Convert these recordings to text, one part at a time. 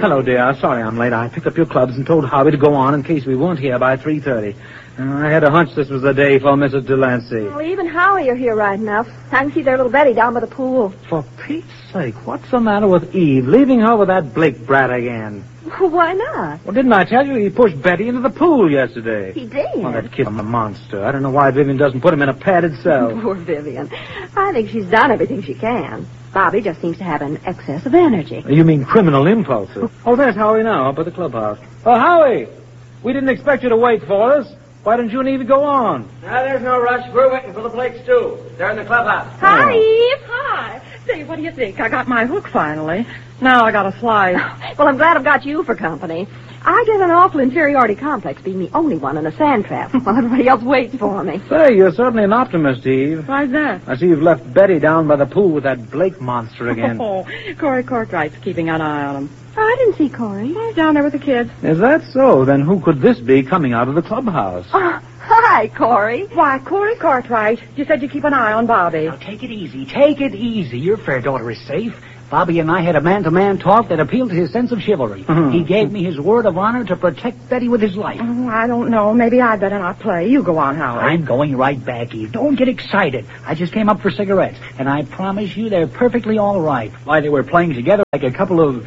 Hello, dear. Sorry I'm late. I picked up your clubs and told Howie to go on in case we weren't here by 3:30. I had a hunch this was the day for Mrs. Delancey. Well, even Howie are here right enough. I can see their little Betty down by the pool. For Pete's sake, what's the matter with Eve? Leaving her with that Blake brat again? Why not? Well, didn't I tell you he pushed Betty into the pool yesterday? He did. Well, that kid's a monster. I don't know why Vivian doesn't put him in a padded cell. Poor Vivian. I think she's done everything she can. Bobby just seems to have an excess of energy. You mean criminal impulses? Oh, there's Howie now, up at the clubhouse. Oh, Howie! We didn't expect you to wait for us. Why didn't you and Eve go on? There's no rush. We're waiting for the Blakes, too. They're in the clubhouse. Hi, Eve. Hi. Say, what do you think? I got my hook finally. Now I got a slice. Well, I'm glad I've got you for company. I get an awful inferiority complex being the only one in a sand trap while everybody else waits for me. Say, you're certainly an optimist, Eve. Why's that? I see you've left Betty down by the pool with that Blake monster again. Oh, Corey Cortright's keeping an eye on him. Oh, I didn't see Corey. He's down there with the kids. Is that so? Then who could this be coming out of the clubhouse? Oh, hi, Corey. Why, Corey Cartwright, you said you keep an eye on Bobby. Now, take it easy. Take it easy. Your fair daughter is safe. Bobby and I had a man-to-man talk that appealed to his sense of chivalry. He gave me his word of honor to protect Betty with his life. Oh, I don't know. Maybe I'd better not play. You go on, Howard. I'm going right back, Eve. Don't get excited. I just came up for cigarettes, and I promise you they're perfectly all right. Why, they were playing together like a couple of...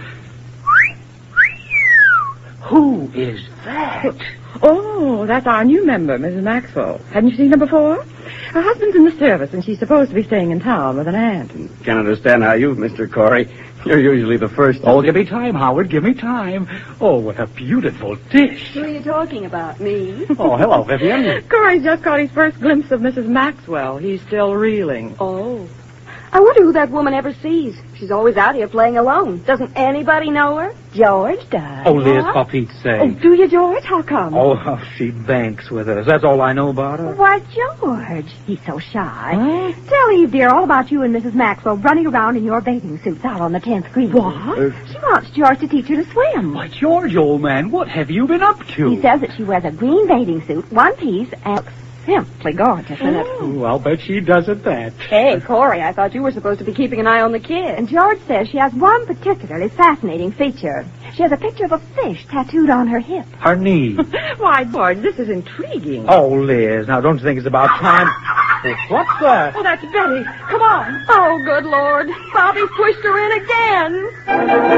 Who is that? Oh, that's our new member, Mrs. Maxwell. Hadn't you seen her before? Her husband's in the service, and she's supposed to be staying in town with an aunt. Can't understand how you've, Mr. Corey. You're usually the first. Oh, give me time, Howard. Give me time. Oh, what a beautiful dish. Who are you talking about, me? Oh, hello, Vivian. Corey's just got his first glimpse of Mrs. Maxwell. He's still reeling. Oh. I wonder who that woman ever sees. She's always out here playing alone. Doesn't anybody know her? George does. Oh, Liz, for Pete's sake. Oh, do you, George? How come? Oh, she banks with us. That's all I know about her. Why, George, he's so shy. Tell Eve, dear, all about you and Mrs. Maxwell running around in your bathing suits out on the 10th green. What? She wants George to teach her to swim. Why, George, old man, what have you been up to? He says that she wears a green bathing suit, one piece, and looks simply gorgeous in it. Oh, I'll bet she does at that. Hey, Corey, I thought you were supposed to be keeping an eye on the kid. And George says she has one particularly fascinating feature. She has a picture of a fish tattooed on her hip. Her knee. Why, George, this is intriguing. Oh, Liz, now don't you think it's about time? Oh, what's that? Oh, that's Betty. Come on. Oh, good Lord. Bobby pushed her in again.